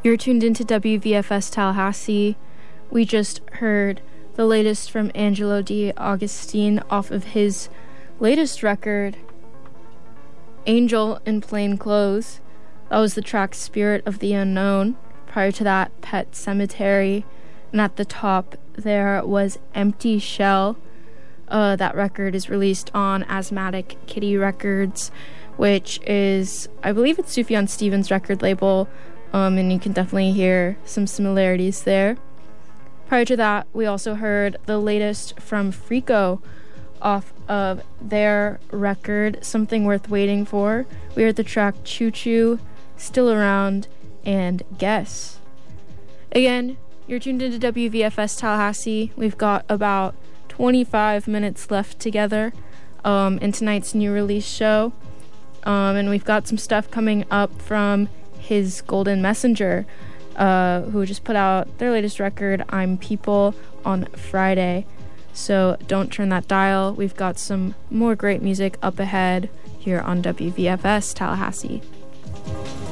You're tuned into WVFS Tallahassee. We just heard the latest from Angelo D'Agostino off of his latest record, Angel in Plain Clothes. That was the track Spirit of the Unknown. Prior to that, Pet Cemetery. And at the top there was Empty Shell. That record is released on Asthmatic Kitty Records, which is, I believe it's Sufjan Stevens' record label, and you can definitely hear some similarities there. Prior to that, we also heard the latest from Frico off of their record, Something Worth Waiting For. We heard the track Choo Choo, Still Around, and Guess. Again, you're tuned into WVFS Tallahassee. We've got about 25 minutes left together in tonight's new release show. And we've got some stuff coming up from His Golden Messenger, who just put out their latest record, I'm People, on Friday. So don't turn that dial. We've got some more great music up ahead here on WVFS Tallahassee.